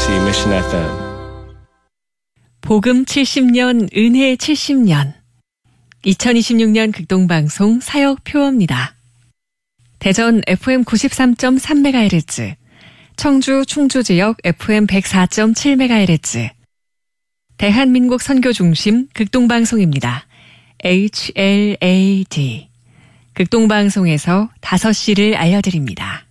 KBC Mission FM. 복음 70년, 은혜 70년. 2026년 극동방송 사역 표어입니다. 대전 FM 93.3MHz, 청주 충주 지역 FM 104.7MHz, 대한민국 선교 중심 극동방송입니다. HLAD. 극동방송에서 5시를 알려드립니다.